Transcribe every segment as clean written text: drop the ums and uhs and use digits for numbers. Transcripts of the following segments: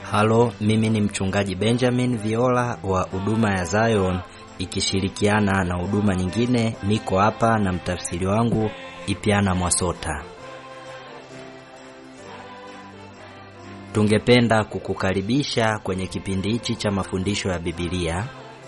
Halo, mimi ni mchungaji Benjamin Viola wa huduma ya Zion ikishirikiana na huduma nyingine. Niko hapa na mtafsiri wangu Ipiana Mwasota. Tungependa kukukaribisha kwenye kipindi hichi cha mafundisho ya Biblia.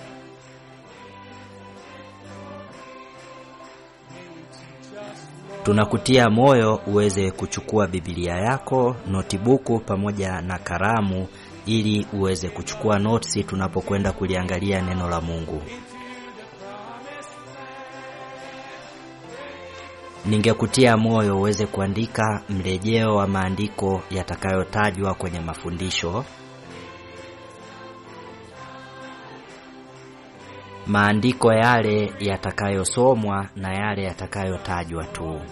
Tunakutia moyo uweze kuchukua Biblia yako, notibuku pamoja na kalamu ili uweze kuchukua notes tunapokwenda kuliangalia neno la Mungu. Ningekutia moyo uweze kuandika mrejeo wa maandiko yatakayotajwa kwenye mafundisho. Maandiko yale yatakayosomwa na yale yatakayotajwa tu.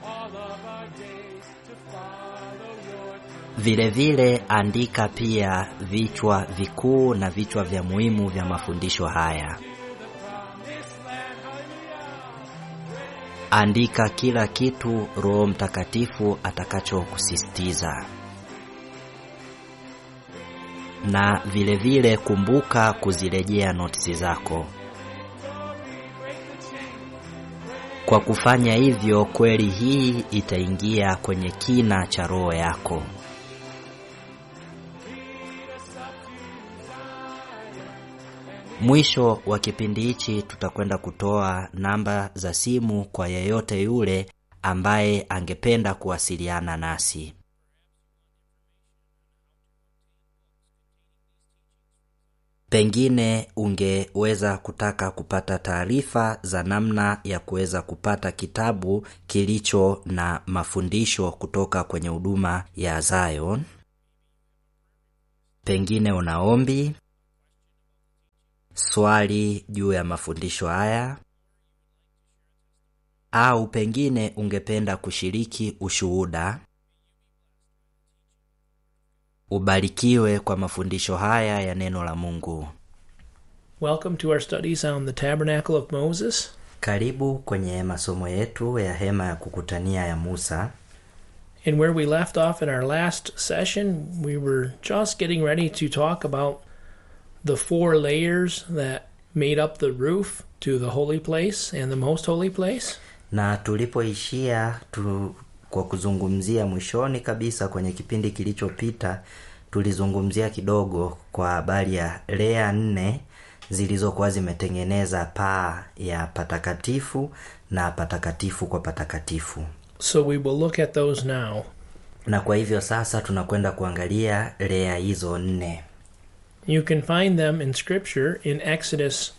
Vile vile andika pia vichwa vikuu na vichwa vya muhimu vya mafundisho haya. Andika kila kitu Roho Mtakatifu atakachokusisitiza. Na vile vile kumbuka kuzirejea notes zako. Kwa kufanya hivyo, kweli hii itaingia kwenye kina cha roho yako. Mwisho wa kipindi hichi tutakwenda kutoa namba za simu kwa yeyote yule ambaye angependa kuwasiliana nasi. Pengine ungeweza kutaka kupata taarifa za namna ya kuweza kupata kitabu kilicho na mafundisho kutoka kwenye huduma ya Zion. Pengine una ombi, swali juu ya mafundisho haya, au pengine ungependa kushiriki ushuhuda. Ubarikiwe kwa mafundisho haya ya neno la Mungu. Welcome to our studies on the Tabernacle of Moses. Karibu kwenye masomo yetu ya hema ya kukutania ya Musa. And where we left off in our last session, we were just getting ready to talk about the 4 layers that made up the roof to the holy place and the most holy place. Na tulipoishia kwa kuzungumzia mwishoni kabisa kwenye kipindi kilichopita, tulizungumzia kidogo kwa habari ya layer 4 zilizokuwa zimetengeneza paa ya patakatifu na patakatifu kwa patakatifu. So we will look at those now. Na kwa hivyo sasa tunakwenda kuangalia layer hizo 4. You can find them in scripture in Exodus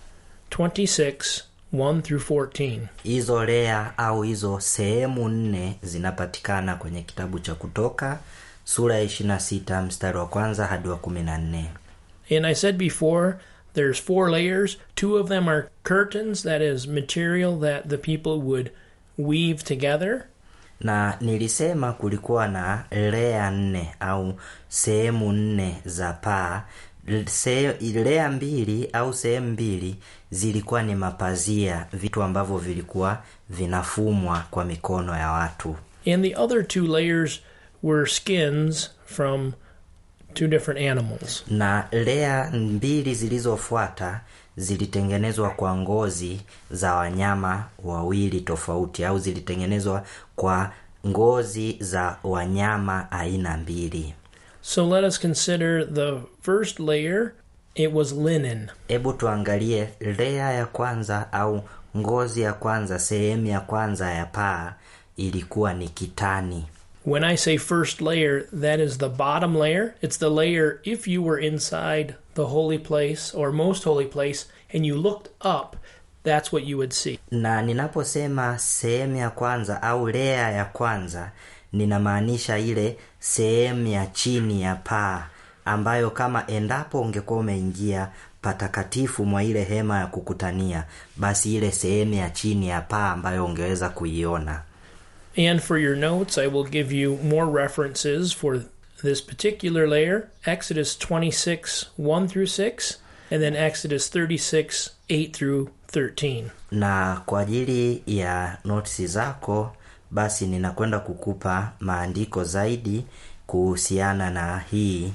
26:1 through 14. Hizo layer au hizo sehemu 4 zinapatikana kwenye kitabu cha Kutoka sura ya 26 mstari wa 1 hadi wa 14. And I said before, there's 4 layers. 2 of them are curtains, that is material that the people would weave together. Na nilisema kulikuwa na layer 4 au sehemu 4 za paa. Layer 2 au sehemu 2 zilikuwa ni mapazia, vitu ambavyo vilikuwa vinafumwa kwa mikono ya watu. And the other 2 layers were skins from 2 different animals. Na layer 2 zilizofuata zilitengenezwa kwa ngozi za wanyama wawili tofauti, au zilitengenezwa kwa ngozi za wanyama aina 2. So let us consider the first layer. It was linen. Hebu tuangalie layer ya kwanza au ngozi ya kwanza, sehemu ya kwanza ya paa ilikuwa ni kitani. When I say first layer, that is the bottom layer. It's the layer if you were inside the holy place or most holy place and you looked up, that's what you would see. Na ninaposema sehemu ya kwanza au layer ya kwanza, ninamaanisha ile sehemu ya chini ya paa ambayo kama endapo ungekuwa umeingia patakatifu mwa ile hema ya kukutania, basi ile sehemu ya chini ya paa ambayo ungeweza kuiona. And for your notes, I will give you more references for this particular layer. Exodus 26:1 through 6, and then Exodus 36:8 through 13. Na kwa ajili ya notes zako, basi ninakwenda kukupa maandiko zaidi kuhusiana na hii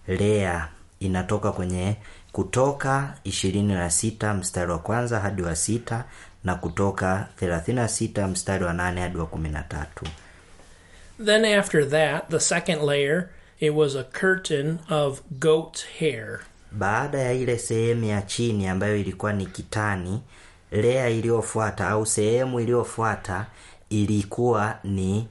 layer inatoka kwenye Kutoka 26 mstari wa kwanza hadi wa 6 na Kutoka 36 mstari wa 8 hadi wa 13. Then after that, the second layer, it was a curtain of goat's hair. Baada ya ile sehemu ya chini ambayo ilikuwa ni kitani, layer iliyofuata au sehemu iliyofuata ilikuwa ni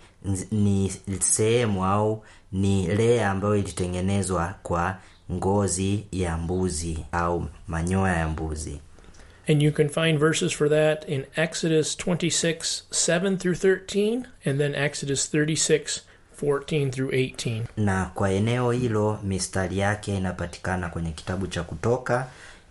sehemu au ni layer ambayo ilitengenezwa kwa ngozi ya mbuzi au manyoya ya mbuzi. And you can find verses for that in Exodus 26:7 through 13 and then Exodus 36:14 through 18. Na kwa eneo hilo mistari yake inapatikana kwenye kitabu cha Kutoka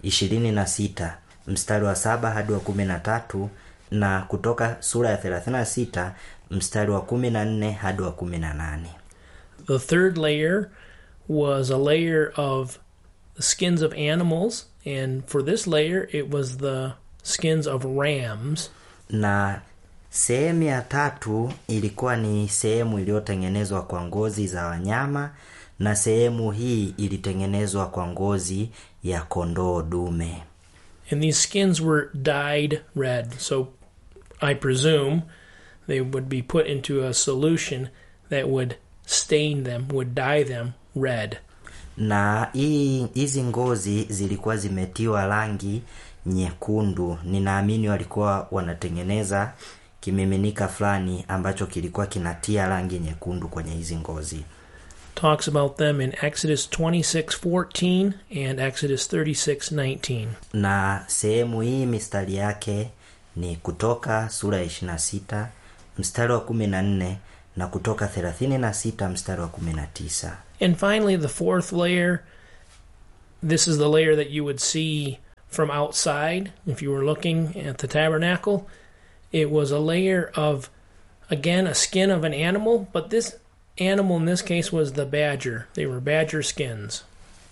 26 mstari wa 7 hadi wa 13 na Kutoka sura ya 36 mstari wa 14 hadi wa 18. The third layer was a layer of the skins of animals, and for this layer it was the skins of rams. Na sehemu ya tatu ilikuwa ni sehemu iliyotengenezwa kwa ngozi za wanyama, na sehemu hii ilitengenezwa kwa ngozi ya kondoo dume. And these skins were dyed red, so I presume they would be put into a solution that would stain them, would dye them red. Na hizi ngozi zilikuwa zimetiwa rangi nyekundu. Ninaamini walikuwa wanatengeneza kimiminika fulani ambacho kilikuwa kinatia rangi nyekundu kwenye hizi ngozi. Talks about them in Exodus 26:14 and Exodus 36:19. Na sehemu hii mistari yake ni Kutoka sura ya 26 mstari wa 14 na Kutoka 36 mstari wa 19. And finally, the fourth layer, this is the layer that you would see from outside if you were looking at the tabernacle. It was a layer of, again, a skin of an animal, but this animal in this case was the badger. They were badger skins.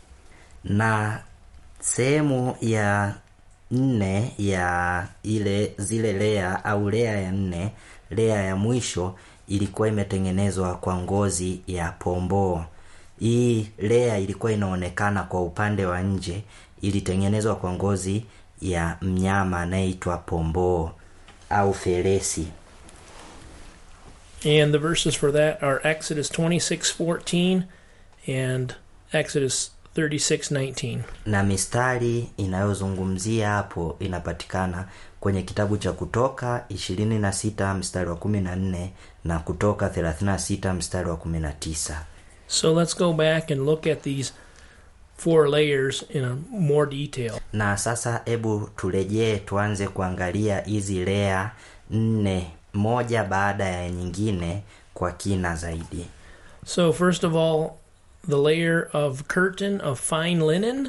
Na sehemu ya 4 ya zile layer au layer ya 4, layer ya mwisho ilikuwa imetengenezwa kwa ngozi ya pomboo. Hii layer ilikuwa inaonekana kwa upande wa nje, ilitengenezwa kwa ngozi ya mnyama anayeitwa pomboo au feresi. And the verses for that are Exodus 26:14 and Exodus 36:19. Na mistari inayozungumzia hapo inapatikana kwenye kitabu cha Kutoka 26 mstari wa 14 na Kutoka 36 mstari wa 19. So let's go back and look at these 4 layers in a more detail. Na sasa hebu turejee tuanze kuangalia hizi layer 4 moja baada ya nyingine kwa kina zaidi. So first of all, the layer of curtain of fine linen.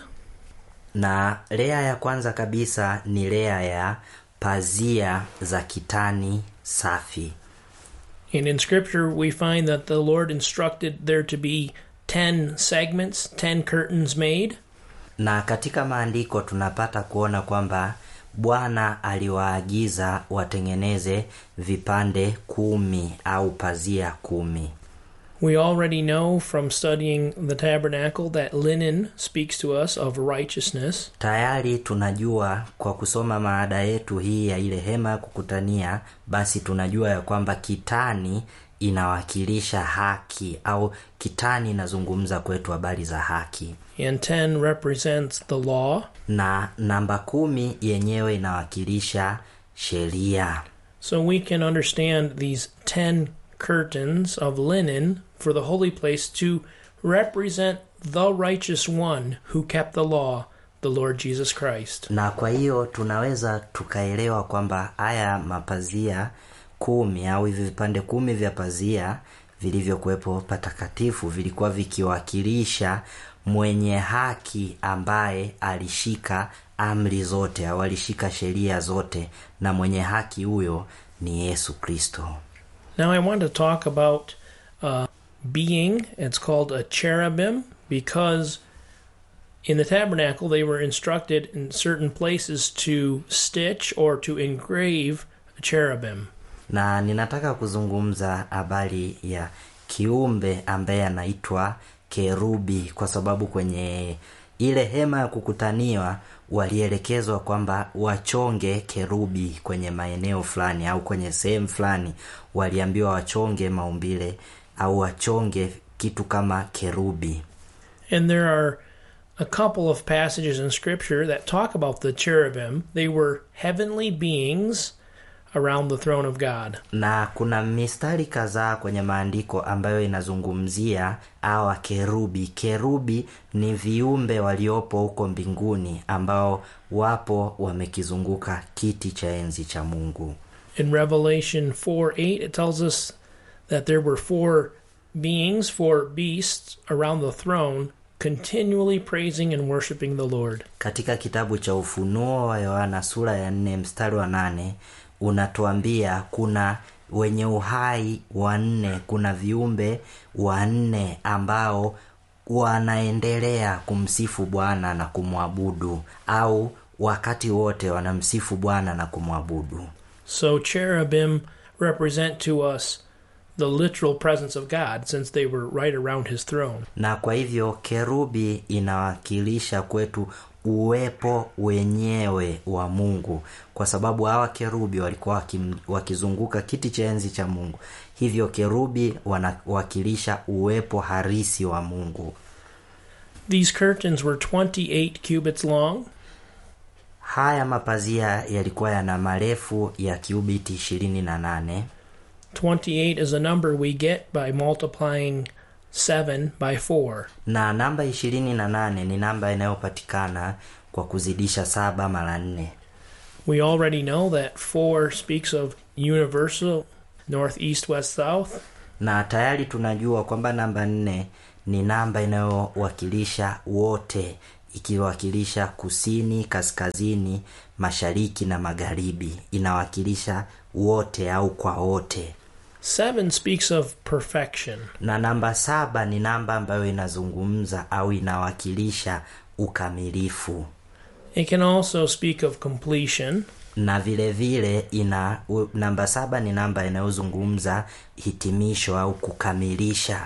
Na layer ya kwanza kabisa ni layer ya pazia za kitani safi. And in scripture we find that the Lord instructed there to be 10 segments, 10 curtains made. Na katika maandiko tunapata kuona kwamba Bwana aliwaagiza watengeneze vipande 10 au pazia 10. We already know from studying the tabernacle that linen speaks to us of righteousness. Tayari tunajua kwa kusoma maada yetu hii ya ile hema ya kukutania, basi tunajua ya kwamba kitani inawakilisha haki au kitani inazungumza kwetu habari za haki. And 10 represents the law. Na namba 10 yenyewe inawakilisha sheria. So we can understand these 10 curtains of linen for the holy place to represent the righteous one who kept the law, the Lord Jesus Christ. Na kwa hiyo tunaweza tukaelewa kwamba haya mapazia 10 au hivi vipande 10 vya pazia vilivyokuwepo patakatifu vilikuwa vikiwakilisha mwenye haki ambaye alishika amri zote au alishika sheria zote, na mwenye haki huyo ni Yesu Kristo. Now I want to talk about being. It's called a cherubim because in the tabernacle they were instructed in certain places to stitch or to engrave a cherubim. Na ninataka kuzungumza habari ya kiumbe ambaye anaitwa kerubi, kwa sababu kwenye ile hema ya kukutaniwa walielekezwa kwamba wachonge kerubi kwenye maeneo fulani au kwenye sehemu fulani, waliambiwa wachonge maumbile au wachonge kitu kama kerubi. And there are a couple of passages in Scripture that talk about the cherubim. They were heavenly beings around the throne of God. Na kuna mistari kadhaa kwenye maandiko ambayo inazungumzia hawa kerubi. Kerubi ni viumbe waliopo huko mbinguni ambao wapo wamekizunguka kiti cha enzi cha Mungu. In Revelation 4:8 it tells us that there were 4 beings, 4 beasts around the throne, continually praising and worshiping the Lord. Katika kitabu cha Ufunuo wa Yohana sura ya 4 mstari wa 8 unatuambia kuna wenye uhai 4, kuna viumbe 4 ambao wanaendelea kumsifu Bwana na kumwabudu, au wakati wote wanamsifu Bwana na kumwabudu. So cherubim represent to us the literal presence of God, since they were right around his throne. Na kwa hivyo kerubi inawakilisha kwetu uwepo wenyewe wa Mungu, kwa sababu hawa kerubi walikuwa wakizunguka kiti cha enzi cha Mungu. Hivyo kerubi wanawakilisha uwepo harisi wa Mungu. These curtains were 28 cubits long. Haya mapazia yalikuwa yana marefu ya cubiti 28. 28 is a number we get by multiplying 7 by 4. Na namba 28 ni namba inayopatikana kwa kuzidisha 7 mara 4. We already know that 4 speaks of universal, north, east, west, south. Na tayari tunajua kwamba namba 4 ni namba inayowakilisha wote, ikiwakilisha kusini, kaskazini, mashariki na magharibi. Inawakilisha wote au kwa wote. 7 speaks of perfection. Na namba 7 ni namba ambayo inazungumza au inawakilisha ukamilifu. It can also speak of completion. Na vile vile namba 7 ni namba inayozungumza hitimisho au kukamilisha.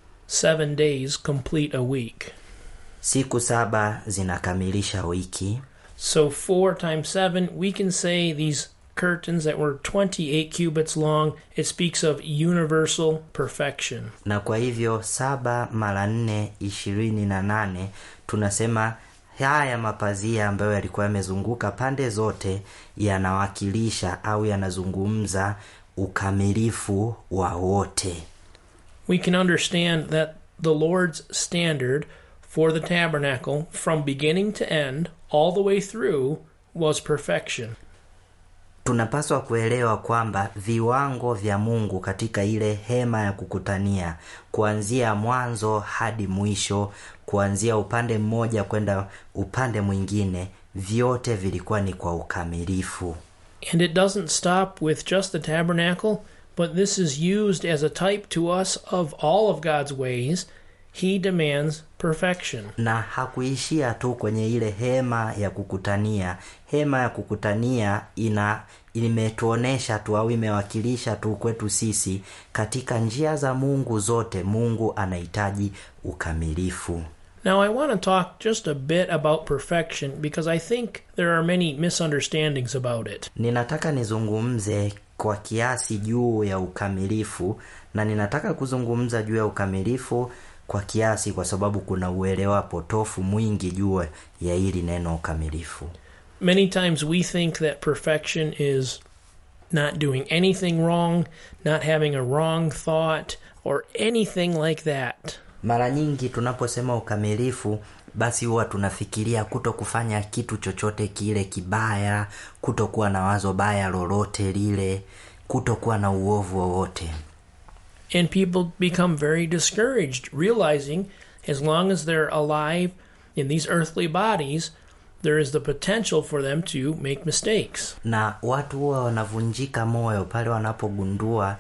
7 days complete a week. Siku 7 zinakamilisha wiki. So 4 times 7, we can say these curtains that were 28 cubits long, it speaks of universal perfection. Na kwa hivyo 7 mara 4 28, tunasema haya mapazia ambayo yalikuwa yamezunguka pande zote yanawakilisha au yanazungumza ukamilifu wa wote. We can understand that the Lord's standard for the tabernacle from beginning to end, all the way through, was perfection. Tunapaswa kuelewa kwamba viwango vya Mungu katika ile hema ya kukutania, kuanzia mwanzo hadi mwisho, kuanzia upande mmoja kwenda upande mwingine, vyote vilikuwa ni kwa ukamilifu. And it doesn't stop with just the tabernacle, but this is used as a type to us of all of God's ways. He demands perfection. Na hakuishia tu kwenye ile hema ya kukutania. Hema ya kukutania imetuonesha tu au imewakilisha tu kwetu sisi katika njia za Mungu zote. Mungu anahitaji ukamilifu. Now I want to talk just a bit about perfection because I think there are many misunderstandings about it. Ninataka nizungumze kwa kiasi juu ya ukamilifu, na ninataka kuzungumza juu ya ukamilifu kwa kiasi kwa sababu kuna uelewa potofu mwingi juu ya hili neno ukamilifu. Many times we think that perfection is not doing anything wrong, not having a wrong thought, or anything like that. Mara nyingi tunaposema ukamilifu, basi huwa tunafikiria kutokufanya kitu chochote kile kibaya, kutokuwa na wazo baya lolote lile, kutokuwa na uovu wowote. And people become very discouraged, realizing as long as they're alive in these earthly bodies, there is the potential for them to make mistakes. Na watu huwa wanavunjika moyo pale wanapogundua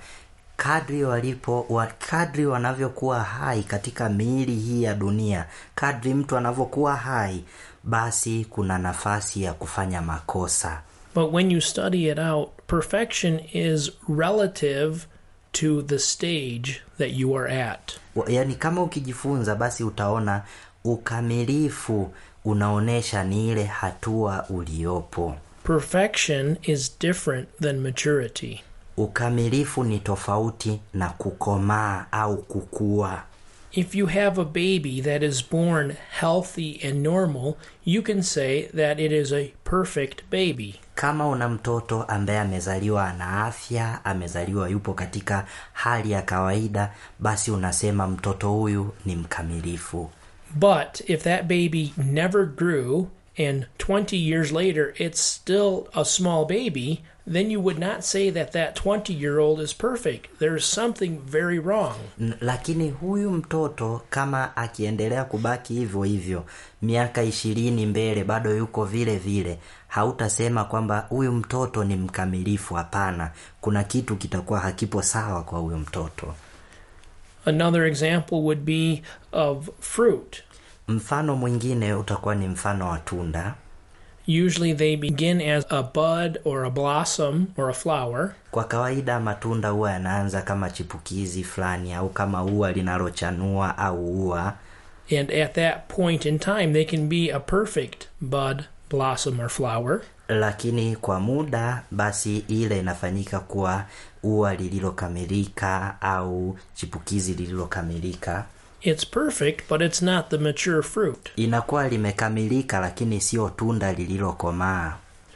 kadri wanavyokuwa hai katika miili hii ya dunia, kadri mtu anavyokuwa hai, basi kuna nafasi ya kufanya makosa. But when you study it out, perfection is relative to the stage that you are at. Yaani kama ukijifunza basi utaona ukamilifu unaonesha ni ile hatua uliopo. Perfection is different than maturity. Ukamilifu ni tofauti na kukomaa au kukua. If you have a baby that is born healthy and normal, you can say that it is a perfect baby. Kama una mtoto ambaye amezaliwa na afya, amezaliwa yupo katika hali ya kawaida, basi unasema mtoto huyu ni mkamilifu. But if that baby never grew and 20 years later it's still a small baby, then you would not say that that 20-year-old is perfect. There's something very wrong. Lakini huyu mtoto kama akiendelea kubaki hivyo hivyo, miaka 20 mbele bado yuko vile vile, hautasema kwamba huyu mtoto ni mkamilifu. Hapana, kuna kitu kitakuwa hakipo sawa kwa huyu mtoto. Another example would be of fruit. Mfano mwingine utakuwa ni mfano wa tunda. Usually they begin as a bud or a blossom or a flower. Kwa kawaida matunda huwa yanaanza kama chipukizi fulani au kama ua linalochanua au ua. And at that point in time they can be a perfect bud, blossom or flower. Lakini kwa muda basi ile inafanyika kuwa ua lililokamilika au chipukizi lililokamilika. It's perfect, but it's not the mature fruit. Inakuwa limekamilika lakini sio tunda lililokomaa.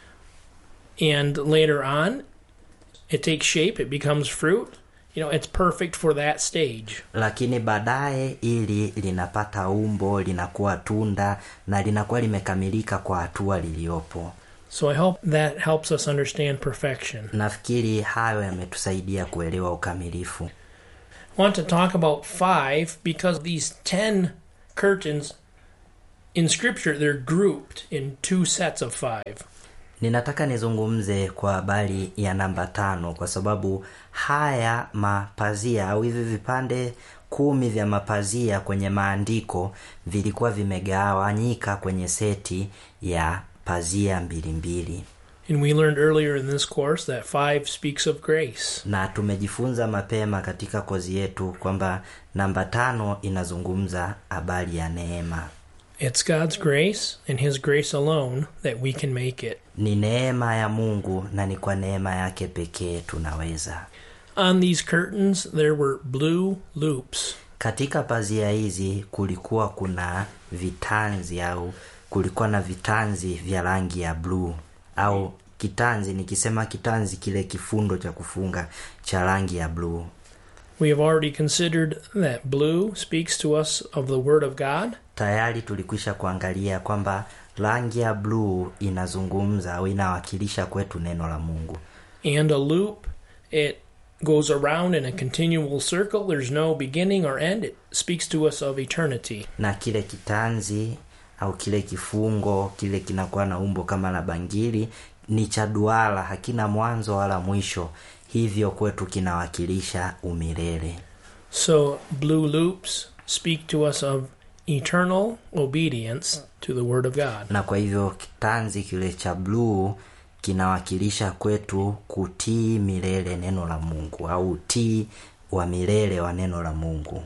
And later on, it takes shape, it becomes fruit. It's perfect for that stage. Lakini baadaye ili linapata umbo, linakuwa tunda na linakuwa limekamilika kwa hatua liliopo. So I hope that helps us understand perfection. Nafikiri hayo yametusaidia kuelewa ukamilifu. I want to talk about 5 because these 10 curtains in Scripture, they're grouped in 2 sets of 5. Ninataka nizungumze kwa habari ya namba 5 kwa sababu haya mapazia au hivi vipande 10 vya mapazia kwenye maandiko vilikuwa vimegawanyika kwenye seti ya pazia mbili. And we learned earlier in this course that 5 speaks of grace. Na tumejifunza mapema katika kozi yetu kwamba namba 5 inazungumza habari ya neema. It's God's grace and His grace alone that we can make it. Ni neema ya Mungu na ni kwa neema yake pekee tunaweza. On these curtains there were blue loops. Katika pazia hizi kulikuwa kuna vitanzi au kulikuwa na vitanzi vya rangi ya blue. Au kitanzi, nikisema kitanzi kile kifundo cha kufunga cha rangi ya blue. We have already considered that blue speaks to us of the Word of God. Tayari tulikwisha kuangalia kwamba rangi ya blue inazungumza au inawakilisha kwetu neno la Mungu. And a loop, it goes around in a continual circle. There's no beginning or end. It speaks to us of eternity. Na kile kitanzi au kile kifungo kile kinakuwa na umbo kama la bangili, ni cha duara, hakina mwanzo wala mwisho, hivyo kwetu kinawakilisha umilele. So blue loops speak to us of eternal obedience to the Word of God. Na kwa hivyo kitanzi kile cha blue kinawakilisha kwetu kutii milele neno la Mungu au utii wa milele wa neno la Mungu.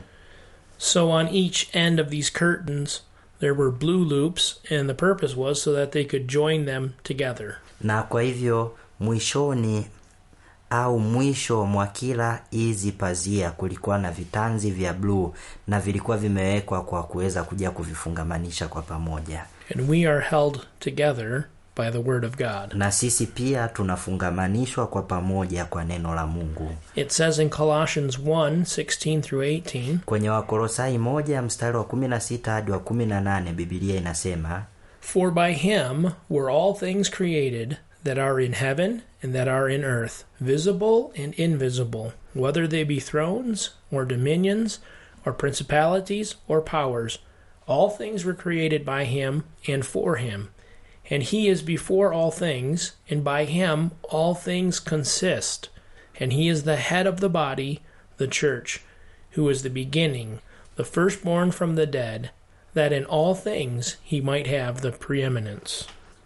So on each end of these curtains there were blue loops, and the purpose was so that they could join them together. Na kwa hivyo mwishoni au mwisho mwa kila hizi pazia kulikuwa na vitanzi vya blue na vilikuwa vimewekwa kwa kuweza kuja kuvifungamanisha kwa pamoja. And we are held together by the Word of God. Na sisi pia tunafungamanishwa kwa pamoja kwa neno la Mungu. It says in Colossians 1:16 through 18. Kwenye Wakolosai 1 mstari wa 16 hadi wa 18 Biblia inasema, For by him were all things created that are in heaven and that are in earth, visible and invisible, whether they be thrones or dominions or principalities or powers. All things were created by him and for him. And he is before all things, and by him all things consist. And he is the head of the body, the church, who is the beginning, the firstborn from the dead, that in all things he might have the preeminence.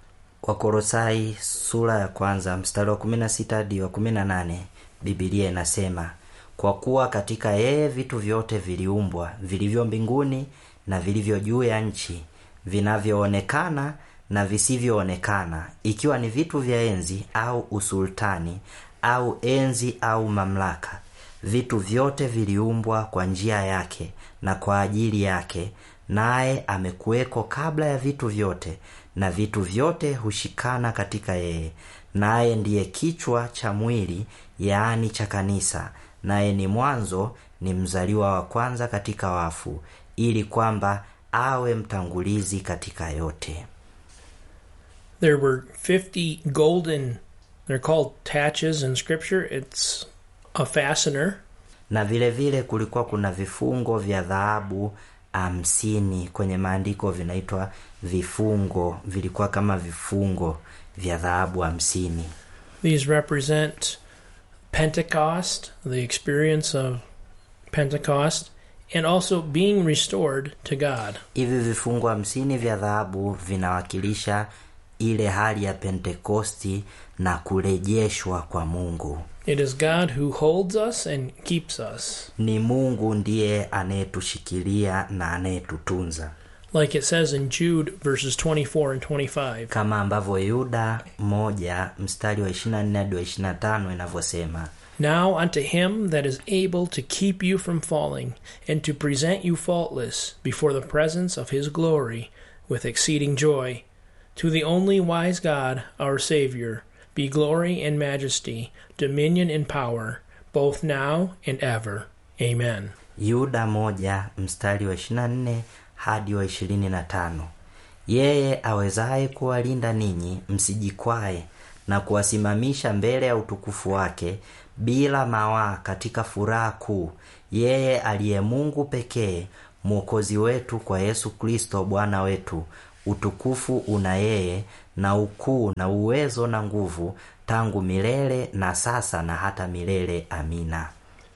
Wakolosai sura ya 1 mstari wa 16 hadi wa 18 Biblia inasema, Kwa kuwa katika yeye vitu vyote viliumbwa, vilivyo mbinguni na vilivyo juu ya nchi, vinavyoonekana na visivyoonekana, ikiwa ni vitu vya enzi au usultani au enzi au mamlaka. Vitu vyote viliumbwa kwa njia yake na kwa ajili yake, naye amekuweko kabla ya vitu vyote, na vitu vyote hushikana katika yeye. Naye ndiye kichwa cha mwili, yaani cha kanisa, naye ni mwanzo, ni mzaliwa wa kwanza katika wafu, ili kwamba awe mtangulizi katika yote. There were 50 golden, they're called taches in scripture. It's a fastener. Na vile vile kulikuwa kuna vifungo vya dhahabu 50 kwenye maandiko, vinaitwa vifungo, vilikuwa kama vifungo vya dhahabu 50. These represent Pentecost, the experience of Pentecost, and also being restored to God. Hivi vifungo 50 vya dhahabu vinawakilisha ile hali ya Pentekosti na kurejeshwa kwa Mungu. It is God who holds us and keeps us. Ni Mungu ndiye anayetushikilia na anayetutunza. Like it says in Jude verses 24 and 25. Kama ambavyo Yuda 1 mstari wa 24 hadi 25 inavyosema. Now unto him that is able to keep you from falling, and to present you faultless before the presence of his glory with exceeding joy, to the only wise God, our Savior, be glory and majesty, dominion and power, both now and ever. Amen. Yuda 1 mstari wa 24 hadi wa 25. Yeye awezaye kuwalinda ninyi msijikwae, na kuwasimamisha mbele ya utukufu wake bila mawaa katika furaha kuu, yeye aliye Mungu pekee, Mwokozi wetu, kwa Yesu Kristo Bwana wetu. Utukufu una yeye, na ukuu na uwezo na nguvu, tangu milele na sasa na hata milele. Amina.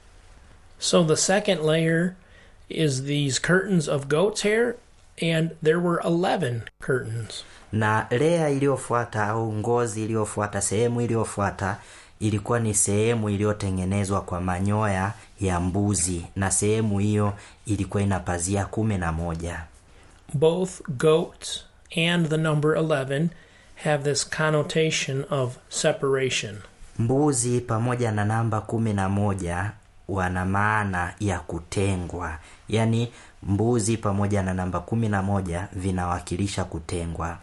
So the second layer is these curtains of goat's hair, and there were 11 curtains. Na lea iliyofuata au ngozi iliyofuata, sehemu iliyofuata, ilikuwa ni sehemu iliyotengenezwa kwa manyoya ya mbuzi, na sehemu hiyo ilikuwa ina pazia 11. Both goat and the number 11 have this connotation of separation. Mbuzi pamoja na namba 11 wana maana ya kutengwa. Yaani mbuzi pamoja na namba 11 vinawakilisha kutengwa.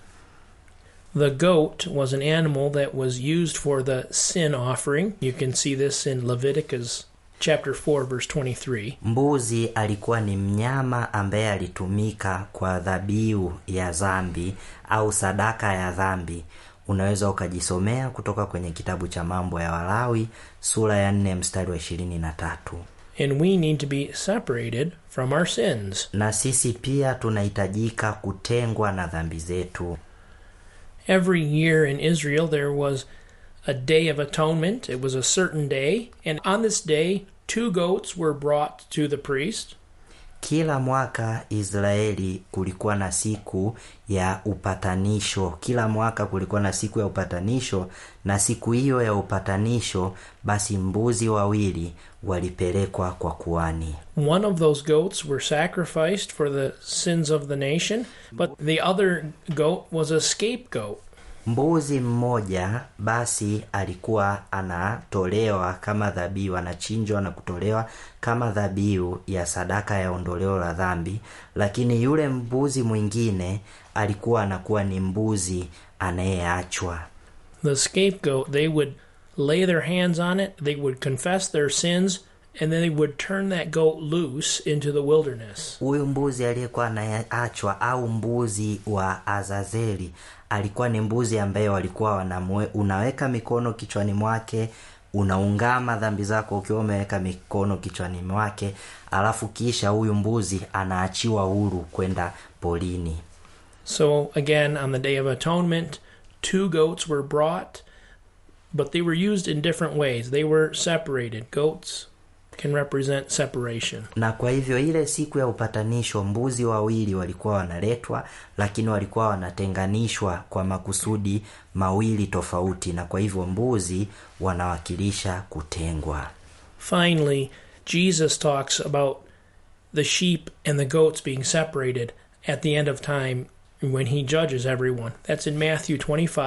The goat was an animal that was used for the sin offering. You can see this in Leviticus chapter 4 verse 23. Mbuzi alikuwa ni mnyama ambaye alitumika kwa dhabihu ya dhambi au sadaka ya dhambi. Unaweza ukajisomea kutoka kwenye kitabu cha Mambo ya Walawi sura ya 4 mstari wa 23. And we need to be separated from our sins. Na sisi pia tunahitajika kutengwa na dhambi zetu. Every year in Israel there was a day of atonement. It was a certain day, and on this day 2 goats were brought to the priest. Kila mwaka Israeli kulikuwa na siku ya upatanisho. Kila mwaka kulikuwa na siku ya upatanisho, na siku hiyo ya upatanisho basi mbuzi 2 walipelekwa kwa kuhani. One of those goats were sacrificed for the sins of the nation, but the other goat was a scapegoat. Mbuzi mmoja basi alikuwa anatolewa kama dhabihu, anachinjwa na kutolewa kama dhabihu ya sadaka ya ondoleo la dhambi, lakini yule mbuzi mwingine alikuwa anakuwa ni mbuzi anayeachwa. The scapegoat, they would lay their hands on it, they would confess their sins, and then they would turn that goat loose into the wilderness. Huyu mbuzi aliyekuwa anaachwa au mbuzi wa Azazeli alikuwa ni mbuzi ambaye walikuwa unaweka mikono kichwani mwake, unaungama dhambi zako ukiwa umeweka mikono kichwani mwake, alafu kisha huyu mbuzi anaachiwa huru kwenda polini. So again, on the Day of Atonement, 2 goats were brought, but they were used in different ways. They were separated. Goats can represent separation. Na kwa hivyo ile siku ya upatanisho mbuzi 2 walikuwa wanaletwa, lakini walikuwa wanatenganishwa kwa makusudi 2 tofauti, na kwa hivyo mbuzi wanawakilisha kutengwa. Finally, Jesus talks about the sheep and the goats being separated at the end of time when he judges everyone. That's in Matthew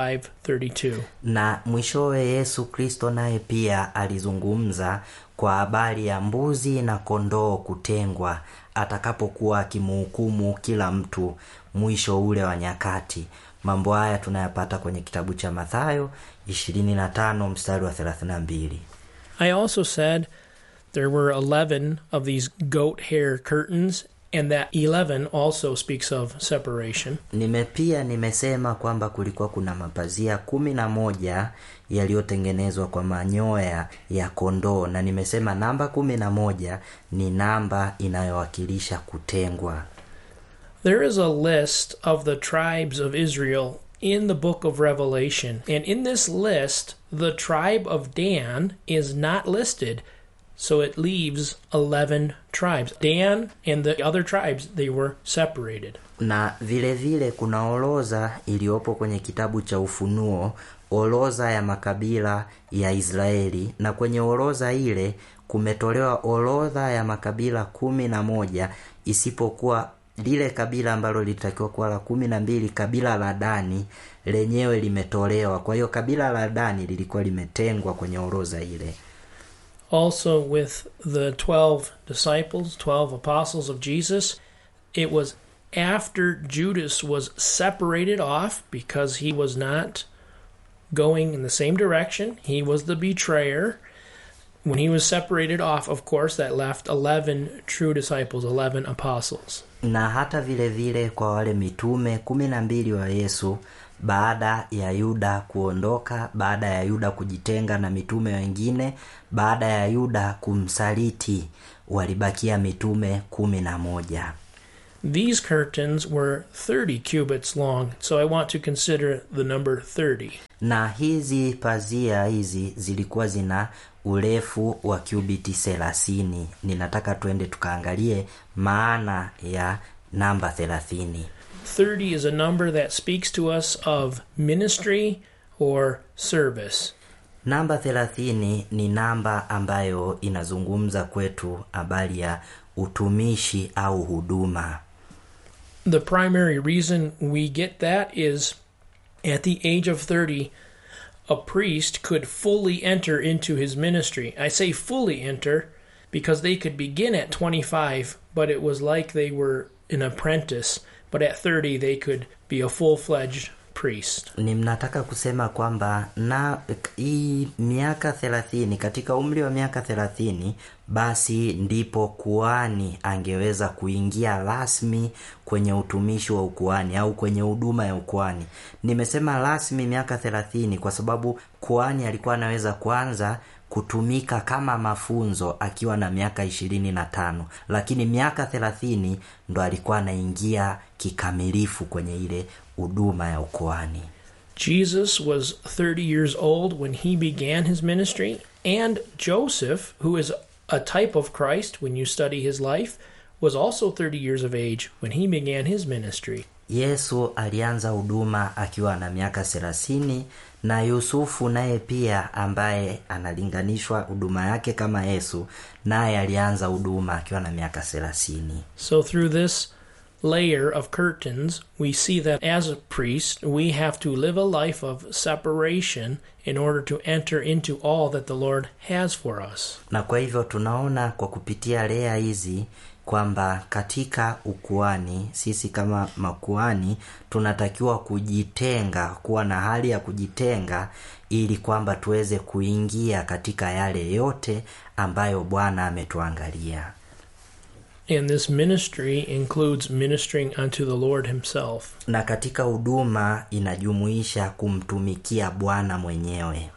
25:32. Na mwishowe Yesu Kristo naye pia alizungumza kwa habari ya mbuzi na kondoo kutengwa atakapokuwa akimhukumu kila mtu mwisho ule wa nyakati. Mambo haya tunayapata kwenye kitabu cha Mathayo 25 mstari wa 32. I also said there were 11 of these goat hair curtains, and that 11 also speaks of separation. Nimesema kwamba kulikuwa kuna mapazia 11 yaliyotengenezwa kwa manyoya ya kondoo, na nimesema namba 11 ni namba inayowakilisha kutengwa. There is a list of the tribes of Israel in the book of Revelation, and in this list the tribe of Dan is not listed. So it leaves 11 tribes. Dan and the other tribes, they were separated. Na vile vile kuna orodha iliyopo kwenye kitabu cha Ufunuo, orodha ya makabila ya Israeli, na kwenye orodha ile kumetolewa orodha ya makabila 11 isipokuwa lile kabila ambalo litakiwa kuwa la 12, kabila la Dani lenyewe limetolewa. Kwa hiyo kabila la Dani lilikuwa limetengwa kwenye orodha ile. Also with the 12 disciples, 12 apostles of Jesus, it was after Judas was separated off because he was not going in the same direction. He was the betrayer. When he was separated off, of course, that left 11 true disciples, 11 apostles. Na hata vile vile kwa wale mitume 12 wa Yesu, baada ya Yuda kuondoka, baada ya Yuda kujitenga na mitume wengine, baada ya Yuda kumsaliti, walibakia mitume 11. These curtains were 30 cubits long, so I want to consider the number 30. Na hizi pazia hizi zilikuwa zina urefu wa kubiti 30. Ninataka tuende tukaangalie maana ya namba 30. 30 is a number that speaks to us of ministry or service. Namba 30 ni namba ambayo inazungumza kwetu habari ya utumishi au huduma. The primary reason we get that is at the age of 30, a priest could fully enter into his ministry. I say fully enter because they could begin at 25, but it was like they were an apprentice. But at 30, they could be a full-fledged priest. Ninataka kusema kwamba na hii miaka 30, katika umri wa miaka 30, basi ndipo kuhani angeweza kuingia rasmi kwenye utumishi wa ukuhani au kwenye huduma ya ukuhani. Nimesema rasmi miaka 30 kwa sababu kuhani alikuwa anaweza kuanza kutumika kama mafunzo akiwa na miaka 25, lakini miaka 30 ndo alikuwa anaingia kikamilifu kwenye ile huduma ya ukuhani. Jesus was 30 years old when he began his ministry, and Joseph, who is a type of Christ when you study his life, was also 30 years of age when he began his ministry. Yesu alianza huduma akiwa na miaka 30, na Yusufu naye pia ambaye analinganishwa huduma yake kama Yesu, naye alianza huduma akiwa na miaka 30. So through this layer of curtains, we see that as a priest, we have to live a life of separation in order to enter into all that the Lord has for us. Na kwa hivyo tunaona kwa kupitia lea hizi kwamba katika ukuhani, sisi kama makuhani tunatakiwa kujitenga, kuwa na hali ya kujitenga ili kwamba tuweze kuingia katika yale yote ambayo Bwana ametuangalia. And this ministry includes ministering unto the Lord himself. Na katika huduma inajumuisha kumtumikia Bwana mwenyewe.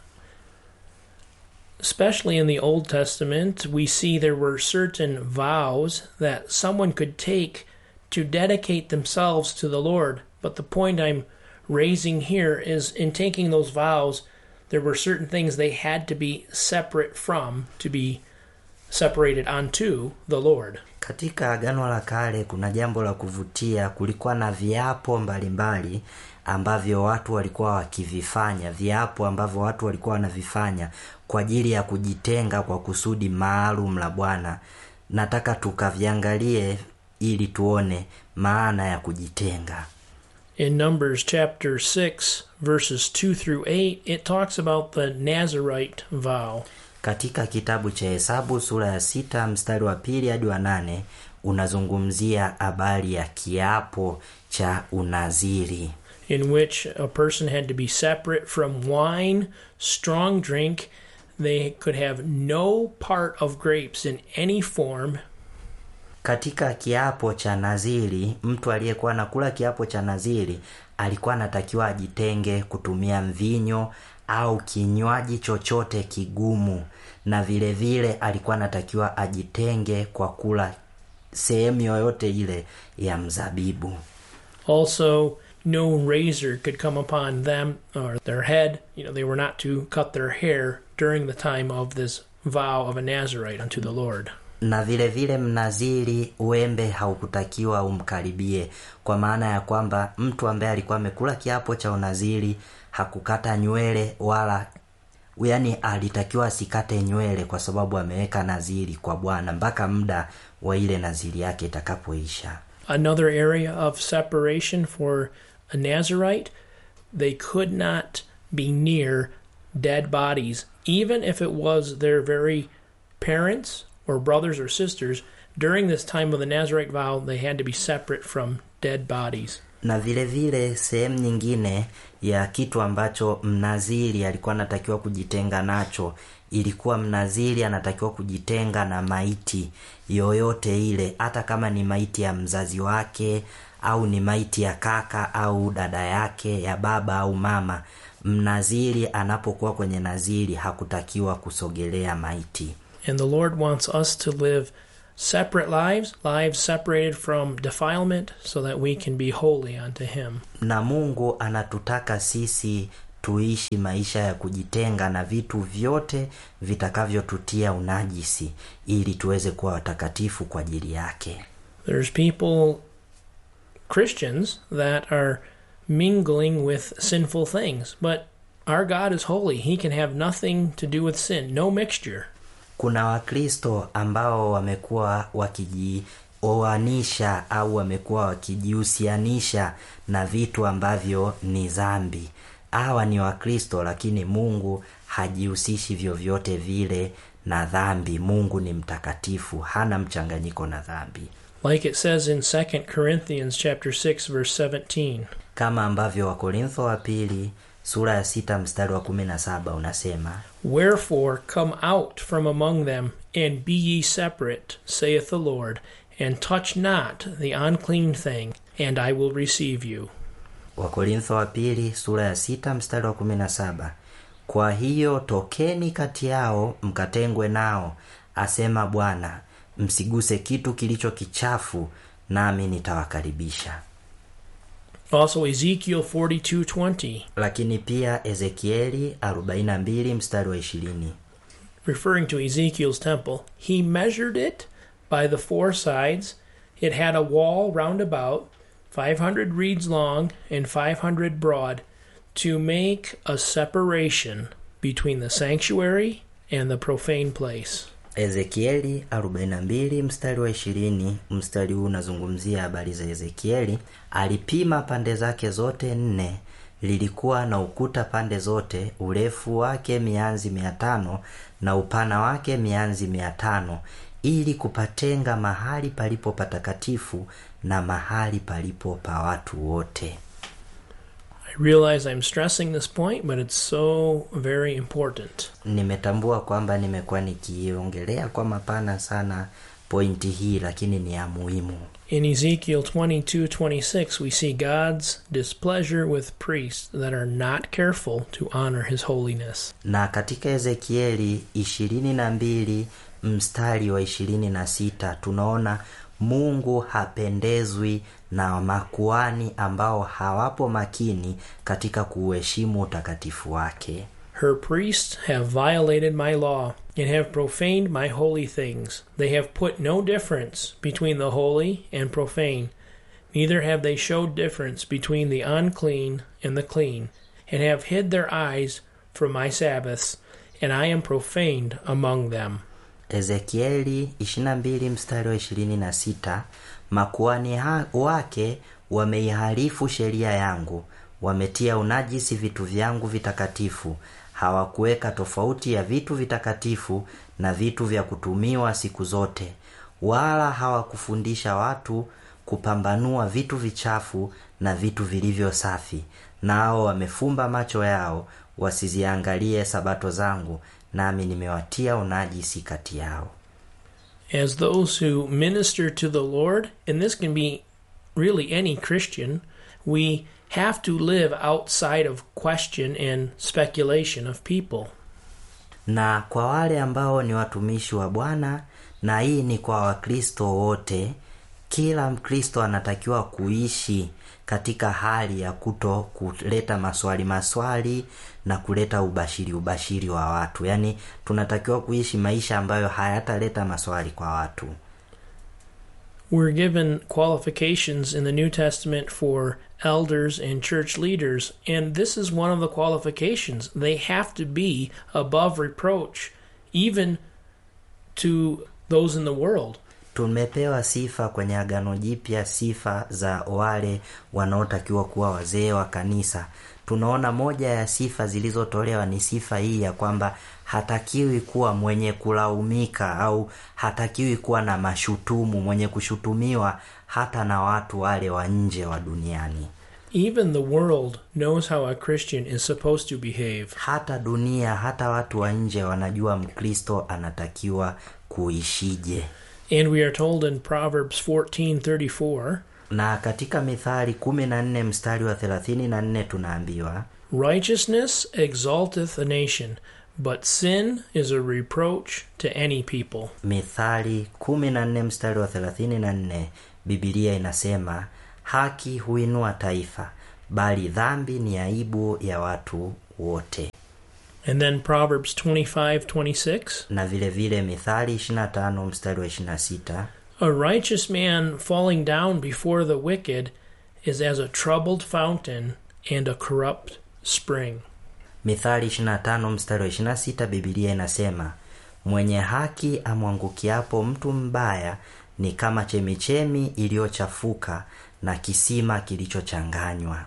Especially in the Old Testament, we see there were certain vows that someone could take to dedicate themselves to the Lord. But the point I'm raising here is in taking those vows, there were certain things they had to be separate from to be separated unto the Lord. Katika Agano la Kale kuna jambo la kuvutia. Kulikuwa na viapo mbalimbali ambavyo watu walikuwa wakivifanya, viapo ambavyo watu walikuwa wanavifanya kwa ajili ya kujitenga kwa kusudi maalum la Bwana. Nataka tukaviangalie ili tuone maana ya kujitenga. In Numbers chapter 6 verses 2 through 8, it talks about the Nazirite vow. Katika kitabu cha Hesabu sura ya 6 mstari wa 2 hadi wa 8 unazungumzia habari ya kiapo cha unaziri, in which a person had to be separate from wine, strong drink. They could have no part of grapes in any form. Katika kiapo cha naziri, mtu aliyekuwa anakula kiapo cha naziri alikuwa anatakiwa ajitenge kutumia mvinyo au kinywaji chochote kigumu, na vile vile alikuwa anatakiwa ajitenge kwa kula sehemu yoyote ile ya mzabibu. Also, no razor could come upon them or their head. They were not to cut their hair during the time of this vow of a Nazirite unto the Lord. Na vile vile mnaziri, wembe haukutakiwa umkaribie, kwa maana ya kwamba mtu ambaye alikuwa amekula kiapo cha unaziri hakukata nywele, wala alitakiwa asikate nywele kwa sababu ameweka naziri kwa Bwana mpaka muda wa ile naziri yake itakapoisha. Another area of separation for a Nazirite, they could not be near dead bodies, even if it was their very parents or brothers or sisters. During this time of the Nazirite vow, they had to be separate from dead bodies. Na vile vile sehemu nyingine ya kitu ambacho mnaziri alikuwa anatakiwa kujitenga nacho, ilikuwa mnaziri anatakiwa kujitenga na maiti yoyote ile, hata kama ni maiti ya mzazi wake au ni maiti ya kaka au dada yake, ya baba au mama. Mnaziri anapokuwa kwenye naziri hakutakiwa kusogelea maiti. And the Lord wants us to live separate lives separated from defilement, so that we can be holy unto him. Na Mungu anatutaka sisi tuishi maisha ya kujitenga na vitu vyote vitakavyotutia unajisi, ili tuweze kuwa watakatifu kwa ajili yake. There's people, Christians, that are mingling with sinful things, but our God is holy. He can have nothing to do with sin, no mixture. Kuna Wakristo ambao wamekuwa wakijioanisha au wamekuwa wakijihusianisha na vitu ambavyo ni dhambi. Hawa ni Wakristo, lakini Mungu hajihusishi vyovyote vile na dhambi. Mungu ni mtakatifu, hana mchanganyiko na dhambi. Like it says in 2 Corinthians chapter 6 verse 17. Kama ambavyo Wakorintho wa pili sura ya 6 mstari wa 17 unasema, Wherefore come out from among them, and be ye separate, saith the Lord, and touch not the unclean thing, and I will receive you. Wakorintho wa pili sura ya 6 mstari wa 17, kwa hiyo tokeni kati yao mkatengwe nao, asema Bwana, msiguse kitu kilicho kichafu, nami nitawakaribisha. Also Ezekiel 42:20. Lakini pia Ezekieli 42 mstari wa 20. Referring to Ezekiel's temple, he measured it by the four sides. It had a wall round about, 500 reeds long and 500 broad, to make a separation between the sanctuary and the profane place. Ezekieli 42 mstari wa 20. Mstari huu unazungumzia habari za Ezekieli. Alipima pande zake zote 4, lilikuwa na ukuta pande zote, urefu wake mianzi 500 na upana wake mianzi 500, ili kupatenga mahali palipo patakatifu na mahali palipo pa watu wote. I realize I'm stressing this point, but it's so very important. Nimetambua kwamba nimekuwa nikiongelea kwa mapana sana pointi hii, lakini ni ya muhimu. In Ezekiel 22:26, we see God's displeasure with priests that are not careful to honor his holiness. Na katika Ezekieli 22 mstari wa 26 tunaona Mungu hapendezwi na makuhani ambao hawapo makini katika kuheshimu utakatifu wake. Her priests have violated my law and have profaned my holy things. They have put no difference between the holy and profane. Neither have they showed difference between the unclean and the clean, and have hid their eyes from my Sabbaths, and I am profaned among them. Ezekieli 22 mstari wa 26, makuhani wake wameihalifu sheria yangu, wametia unajisi vitu vyangu vitakatifu, hawakuweka tofauti ya vitu vitakatifu na vitu vya kutumiwa siku zote, wala hawakufundisha watu kupambanua vitu vichafu na vitu vilivyo safi. Nao wamefumba macho yao wasiziangalie sabato zangu, nami nimewatia unajisi kati yao. As those who minister to the Lord, and this can be really any Christian, we have to live outside of question and speculation of people. Na kwa wale ambao ni watumishi wa Bwana, na hii ni kwa Wakristo wote, kila Mkristo anatakiwa kuishi katika hali ya kuto kuleta maswali na kuleta ubashiri wa watu. Yani tunatakiwa kuishi maisha ambayo hayataleta maswali kwa watu. We're given qualifications in the New Testament for elders and church leaders, and this is one of the qualifications. They have to be above reproach, even to those in the world. Tumepewa sifa kwenye Agano Jipya, sifa za wale wanaotakiwa kuwa wazee wa kanisa. Tunaona moja ya sifa zilizotolewa ni sifa hii ya kwamba hatakiwi kuwa mwenye kulaumika au hatakiwi kuwa na mashutumu, mwenye kushutumiwa hata na watu wale wa nje wa duniani. Even the world knows how a Christian is supposed to behave. Hata dunia, hata watu wa nje wanajua Mkristo anatakiwa kuishije. And we are told in Proverbs 14:34, na katika Mithali 14 mstari wa 34 tunaambiwa, righteousness exalteth a nation, but sin is a reproach to any people. Mithali 14 mstari wa 34, Biblia inasema, haki huinua taifa, bali dhambi ni aibu ya watu wote. And then Proverbs 25:26, na vile Mithali 25 mstari wa 26, a righteous man falling down before the wicked is as a troubled fountain and a corrupt spring. Mithali 25 mstari wa 26, Biblia inasema, mwenye haki amwangukiapo mtu mbaya ni kama chemichemi iliyochafuka na kisima kilichochanganywa.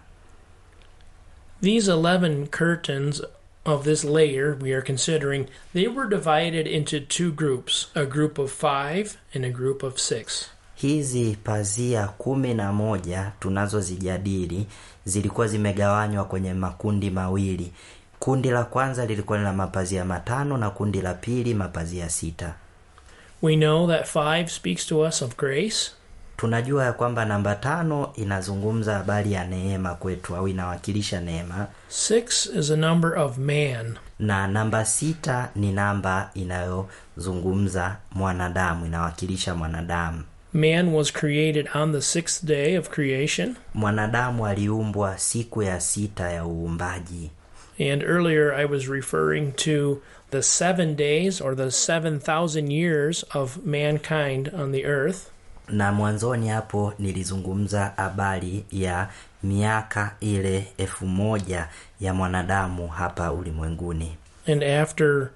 These 11 curtains of this layer we are considering, they were divided into two groups, a group of 5 and a group of 6. Hizi pazia 11 tunazozijadili zilikuwa zimegawanywa kwenye makundi mawili. Kundi la kwanza lilikuwa na mapazia 5 na kundi la pili mapazia 6. We know that 5 speaks to us of grace. Tunajua ya kwamba namba 5 inazungumza habari ya neema kwetu au inawakilisha neema. 6 is a number of man. Na namba 6 ni namba inayozungumza mwanadamu, inawakilisha mwanadamu. Man was created on the 6th day of creation. Mwanadamu aliumbwa siku ya 6 ya uumbaji. And earlier I was referring to the 7 days or the 7,000 years of mankind on the earth. Na mwanzoni hapo nilizungumza habari ya miaka ile 1000 ya mwanadamu hapa ulimwenguni. And after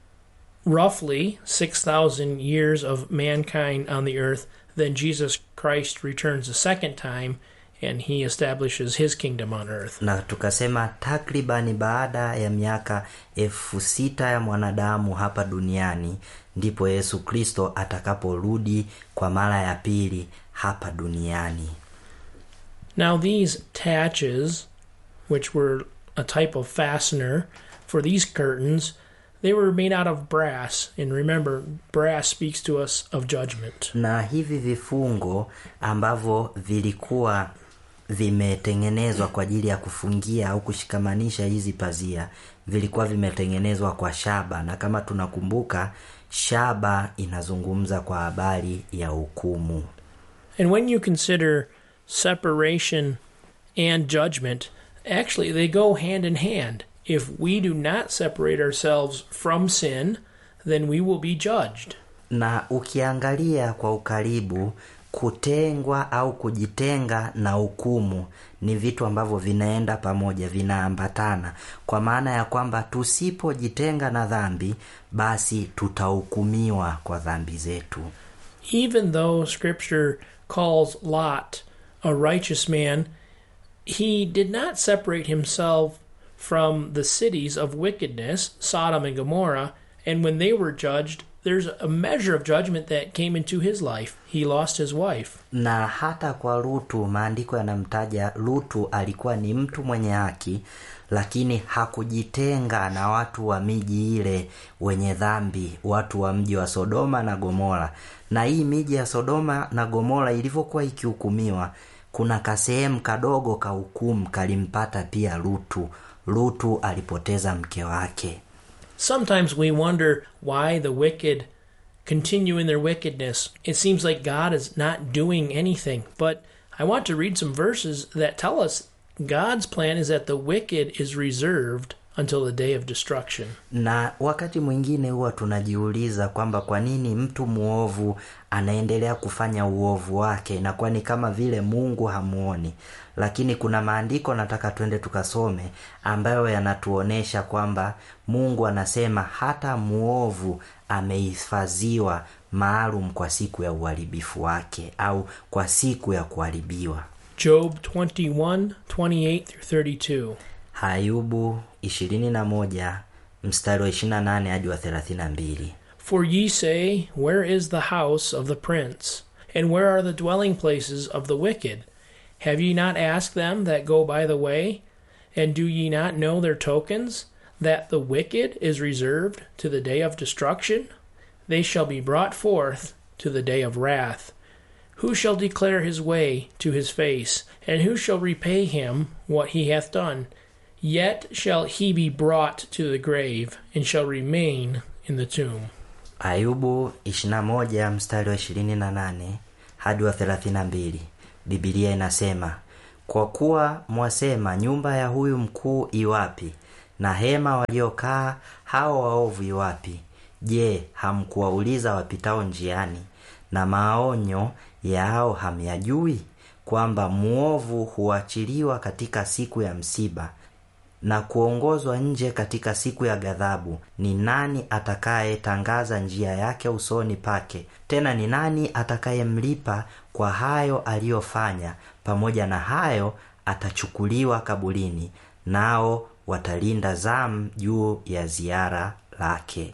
roughly 6,000 years of mankind on the earth, then Jesus Christ returns a second time and he establishes his kingdom on earth. Na tukasema takribani baada ya miaka 6,000 ya mwanadamu hapa duniani ndipo Yesu Kristo atakaporudi kwa mara ya pili hapa duniani. Now these taches, which were a type of fastener for these curtains, they were made out of brass, and remember, brass speaks to us of judgment. Na hivi vifungo ambavyo vilikuwa vimetengenezwa kwa ajili ya kufungia au kushikamanisha hizi pazia vilikuwa vimetengenezwa kwa shaba, na kama tunakumbuka shaba inazungumza kwa habari ya hukumu. And when you consider separation and judgment, actually they go hand in hand. If we do not separate ourselves from sin, then we will be judged. Na ukiangalia kwa ukaribu, kutengwa au kujitenga na hukumu ni vitu ambavyo vinaenda pamoja, vinaambatana. Kwa maana ya kwamba tusipojitenga na dhambi, basi tutahukumiwa kwa dhambi zetu. Even though Scripture calls Lot a righteous man, he did not separate himself from the cities of wickedness, Sodom and Gomorrah, and when they were judged, there's a measure of judgment that came into his life. He lost his wife. Na hata kwa Lutu, maandiko yanamtaja Lutu alikuwa ni mtu mwenye haki, lakini hakujitenga na watu wa miji ile wenye dhambi, watu wa mji wa Sodoma na Gomora. Na hii miji ya Sodoma na Gomora ilivyokuwa ikihukumiwa, kuna kasehemu kadogo ka hukumu kalimpata pia Lutu. Lutu alipoteza mke wake. Sometimes we wonder why the wicked continue in their wickedness. It seems like God is not doing anything. But I want to read some verses that tell us God's plan is that the wicked is reserved until the day of destruction. Na wakati mwingine huwa tunajiuliza kwamba kwa nini mtu muovu anaendelea kufanya uovu wake, na kwani kama vile Mungu hamuoni. Lakini kuna maandiko nataka twende tukasome ambayo yanatuonesha kwamba Mungu anasema hata muovu amehifadhiwa maalum kwa siku ya uharibifu wake, au kwa siku ya kuharibiwa. Job 21:28-32. Ayubu 21 mstari wa 28 hadi wa 32. For ye say, where is the house of the prince? And where are the dwelling places of the wicked? Have ye not asked them that go by the way? And do ye not know their tokens? That the wicked is reserved to the day of destruction? They shall be brought forth to the day of wrath. Who shall declare his way to his face? And who shall repay him what he hath done? Yet shall he be brought to the grave, and shall remain in the tomb. Ayubu 21 mstari wa 28 hadi wa 32. Biblia inasema, kwa kuwa mwasema nyumba ya huyu mkuu iwapi, na hema waliokaa hao waovu iwapi? Je, hamkuwauliza wapitao njiani, na maonyo yao hamyajui? Kwamba muovu huachiliwa katika siku ya msiba, na kuongozwa nje katika siku ya ghadhabu. Ni nani atakaye tangaza njia yake usoni pake? Tena ni nani atakaye mlipa kwa hayo aliyofanya? Pamoja na hayo atachukuliwa kaburini, nao watalinda zamu juu ya ziara lake.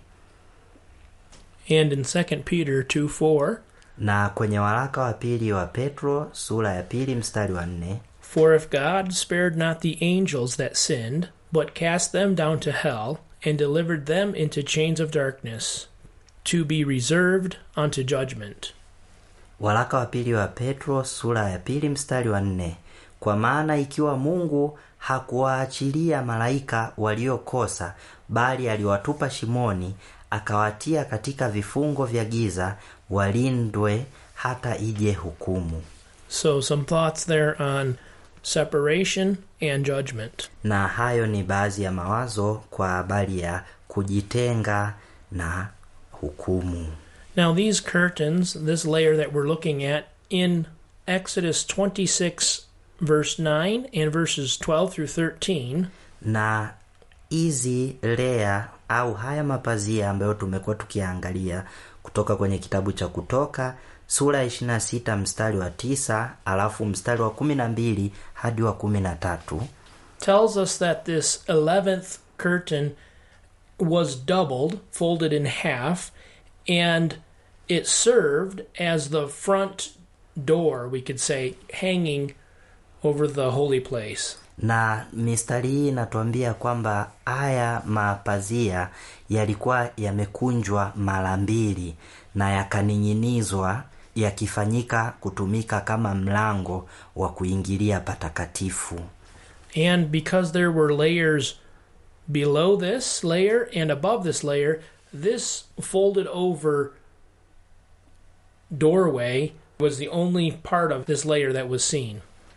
And in 2 Peter 2:4, na kwenye waraka wa pili wa Petro sura ya 2 mstari wa 4, for if God spared not the angels that sinned, but cast them down to hell, and delivered them into chains of darkness, to be reserved unto judgment. Waraka wa pili wa Petro sura ya 2 mstari wa 4, kwa maana ikiwa Mungu hakuwaachilia malaika waliokosa, bali aliwatupa shimoni, akawatia katika vifungo vya giza, walindwe hata ije hukumu. So some thoughts there on separation and judgment. Na hayo ni baadhi ya mawazo kwa habari ya kujitenga na hukumu. Now these curtains, this layer that we're looking at in Exodus 26 verse 9 and verses 12 through 13, na hizi layer au haya mapazia ambayo tumekuwa tukiangalia kutoka kwenye kitabu cha Kutoka sura ya 26 mstari wa 9 alafu mstari wa 12 hadi wa 13, tells us that this 11th curtain was doubled, folded in half, and it served as the front door, we could say, hanging over the holy place. Na mistari hii inatuambia kwamba haya mapazia yalikuwa yamekunjwa mara mbili na yakaning'inizwa, yakifanyika kutumika kama mlango wa kuingilia patakatifu. And because there were layers below this layer and above this layer, this folded over doorway was the only part of this layer that was seen.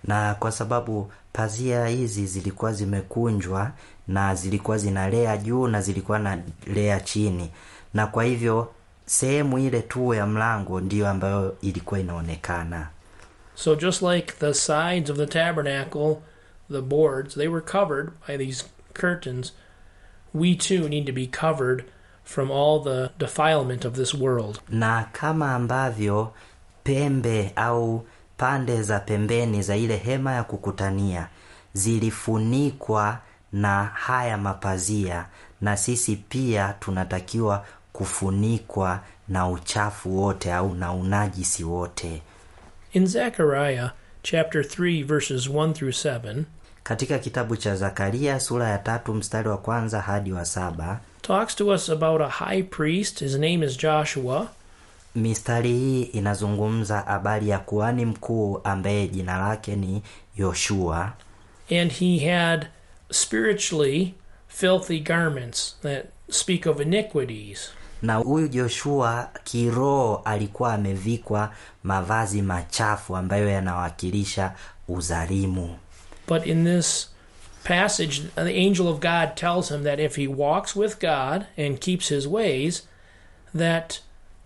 Na kwa sababu pazia hizi zilikuwa zimekunjwa na zilikuwa zina layer juu na zilikuwa na layer chini, na kwa hivyo sehemu ile tu ya mlango ndiyo ambayo ilikuwa inaonekana. So just like the sides of the tabernacle, the boards, they were covered by these curtains, we too need to be covered from all the defilement of this world. Na kama ambavyo pembe au pande za pembeni za ile hema ya kukutania zilifunikwa na haya mapazia, na sisi pia tunatakiwa kufunikwa na uchafu wote au na unajisi wote. In Zechariah chapter 3 verses 1 through 7, katika kitabu cha Zakaria sura ya 3 mstari wa 1 hadi wa 7, talks to us about a high priest. His name is Joshua. Mistari hii inazungumza habari ya kuhani mkuu ambaye jina lake ni Yoshua. And he had spiritually filthy garments that speak of iniquities. Na huyu Joshua kiroho alikuwa amevikwa mavazi machafu ambayo yanawakilisha udhalimu. But in this passage, the angel of God tells him that if he walks with God and keeps his ways, that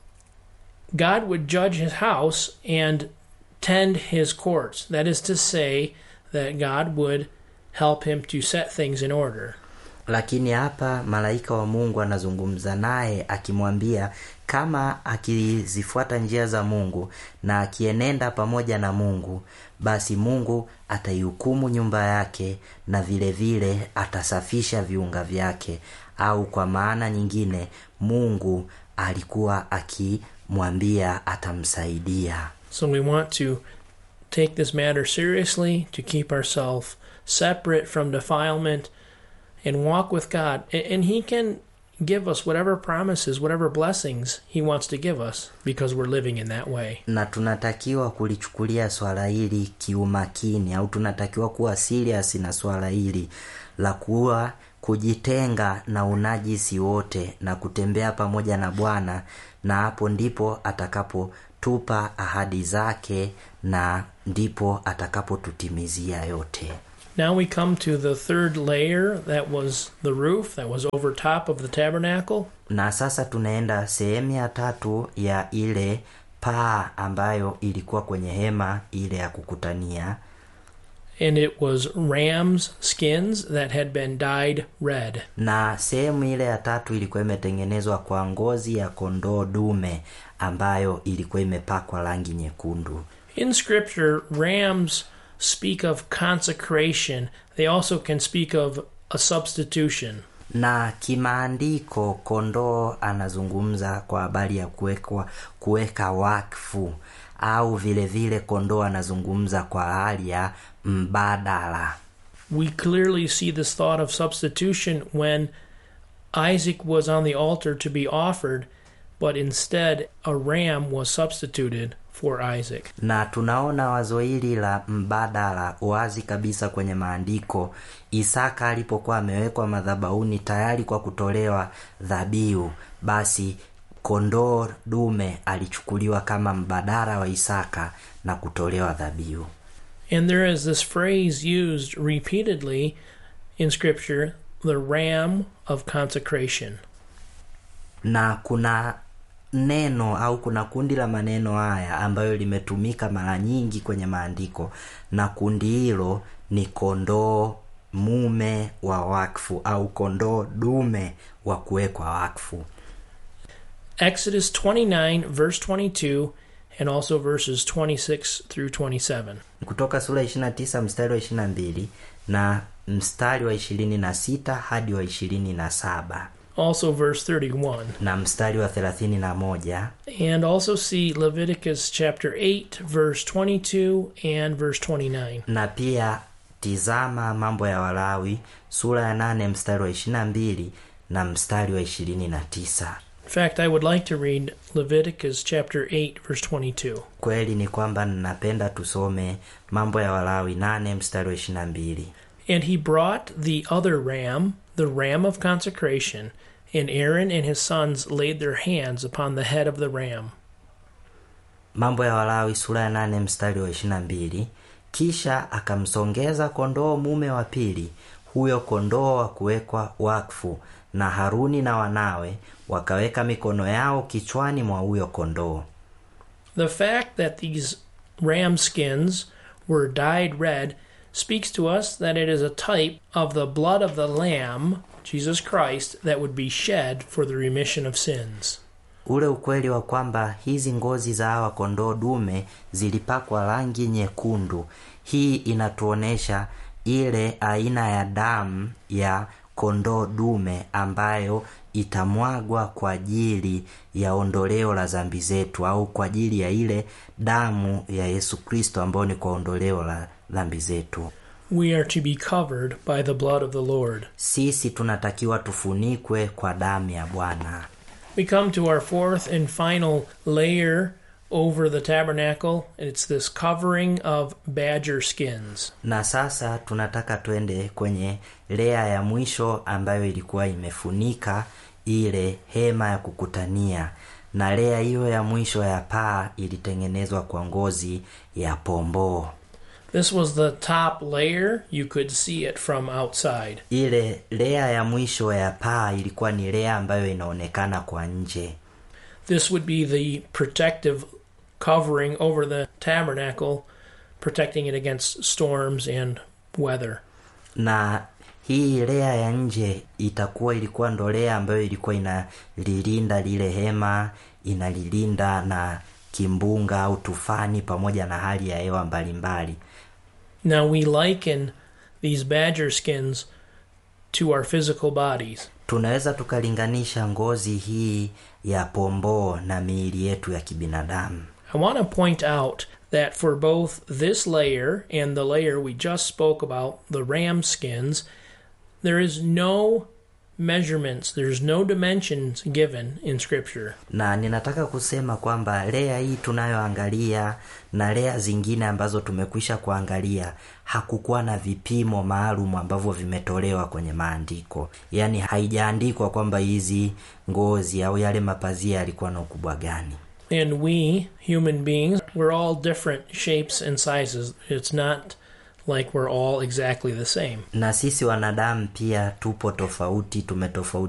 God would judge his house and tend his courts. That is to say, that God would help him to set things in order. Lakini hapa malaika wa Mungu anazungumza naye akimwambia kama akizifuata njia za Mungu na akienenda pamoja na Mungu, basi Mungu ataihukumu nyumba yake na vile vile atasafisha viunga vyake. Au kwa maana nyingine, Mungu alikuwa akimwambia atamsaidia. So we want to take this matter seriously, to keep ourselves separate from defilement and walk with God. And he can give us whatever promises, whatever blessings he wants to give us, because we're living in that way. Na tunatakiwa kulichukulia swala hili kiumakini, au tunatakiwa kuwa serious na swala hili la kuwa kujitenga na unajisi wote na kutembea pamoja na Bwana, na hapo ndipo atakapotupa ahadi zake na ndipo atakapotutimizia yote. Now we come to the third layer, that was the roof that was over top of the tabernacle. Na sasa tunaenda sehemu ya 3 ya ile paa ambayo ilikuwa kwenye hema ile ya kukutania. And it was ram's skins that had been dyed red. Na sehemu ile ya 3 ilikuwa imetengenezwa kwa ngozi ya kondoo dume ambayo ilikuwa imepakwa rangi nyekundu. In scripture, rams speak of consecration. They also can speak of a substitution. Na kimaandiko kondoo anazungumza kwa habari ya kuweka wakfu, au vile vile kondoo anazungumza kwa hali ya mbadala. We clearly see this thought of substitution when Isaac was on the altar to be offered, but instead a ram was substituted for Isaac. Na tunaona wazo hili la mbadala wazi kabisa kwenye maandiko. Isaka alipokuwa amewekwa madhabahuni tayari kwa kutolewa dhabihu, basi kondoo dume alichukuliwa kama mbadala wa Isaka na kutolewa dhabihu. And there is this phrase used repeatedly in scripture, the ram of consecration. Na kuna neno au kuna kundi la maneno haya ambayo limetumika mara nyingi kwenye maandiko, na kundi hilo ni kondoo mume wa wakfu au kondoo dume wa kuwekwa wakfu. Exodus 29 verse 22 and also verses 26 through 27. Kutoka sura 29 mstari wa 22 na mstari wa 26 hadi wa 27. Also verse 31. Na mstari wa 31. And also see Leviticus chapter 8 verse 22 and verse 29. Na pia tizama Mambo ya Walawi sura ya 8 mstari wa 22 na mstari wa 29. In fact, I would like to read Leviticus chapter 8 verse 22. Kweli ni kwamba ninapenda tusome Mambo ya Walawi 8 mstari wa 22. And he brought the other ram, the ram of consecration, and Aaron and his sons laid their hands upon the head of the ram. Mambo ya Walawi sura ya 8 mstari wa 22. Kisha akamsongeza kondoo mume wa pili, huyo kondoo wa kuwekwa wakfu, na Haruni na wanawe wakaweka mikono yao kichwani mwa huyo kondoo. The fact that these ram skins were dyed red speaks to us that it is a type of the blood of the Lamb, Jesus Christ, that would be shed for the remission of sins. Ule ukweli wa kwamba hizi ngozi za hawa kondoo dume zilipakwa rangi nyekundu, hii inatuonesha ile aina ya damu ya kondoo dume ambayo itamwagwa kwa ajili ya ondoleo la dhambi zetu, au kwa ajili ya ile damu ya Yesu Kristo ambayo ni kwa ondoleo la dhambi zetu. We are to be covered by the blood of the Lord. Sisi tunatakiwa tufunikwe kwa damu ya Bwana. We come to our fourth and final layer over the tabernacle. It's this covering of badger skins. Na sasa tunataka twende kwenye lea ya mwisho ambayo ilikuwa imefunika ile hema ya kukutania. Na lea hiyo ya mwisho ya paa ilitengenezwa kwa ngozi ya pomboo. This was the top layer. You could see it from outside. Ile lea ya mwisho ya paa ilikuwa ni lea ambayo inaonekana kwa nje. This would be the protective covering over the tabernacle, protecting it against storms and weather. Na hii lea ya nje ilikuwa ndo lea ambayo ilikuwa inalilinda lile hema, inalilinda na kimbunga au tufani pamoja na hali ya hewa mbalimbali. Now we liken these badger skins to our physical bodies. Tunaweza tukalinganisha ngozi hii ya pomboo na miili yetu ya kibinadamu. I want to point out that for both this layer and the layer we just spoke about, the ram skins, there is no measurements, there's no dimensions given in Scripture. Na ninataka kusema kwamba lea hii tunayoangalia na lea zingine ambazo tumekwisha kuangalia, hakukuwa na vipimo maalum ambavyo vimetolewa kwenye maandiko. Yaani haijaandikwa kwamba hizi ngozi au yale mapazia yalikuwa na ukubwa gani. And we, human beings, we're all different shapes and sizes. It's not like we're all exactly the same. Na sisi wanadamu pia tupo tofauti, tumetofautiana